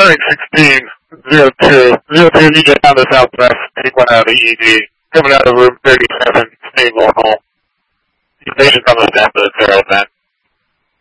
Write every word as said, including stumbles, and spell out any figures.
Bearing sixteen, zero two. Zero two, you get down to southwest, take one out of the E D. Coming out of room thirty-seven, stay normal. Your patient's on the staff of the zero event.